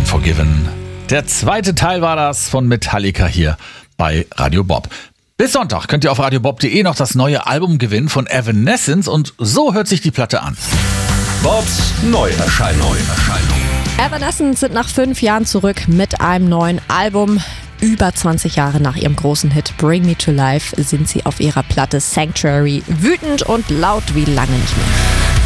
Unforgiven. Der zweite Teil war das von Metallica hier bei Radio Bob. Bis Sonntag könnt ihr auf radiobob.de noch das neue Album gewinnen von Evanescence und so hört sich die Platte an. Bobs Neuerscheinung. Evanescence sind nach 5 Jahren zurück mit einem neuen Album. Über 20 Jahre nach ihrem großen Hit Bring Me to Life sind sie auf ihrer Platte Sanctuary wütend und laut wie lange nicht mehr.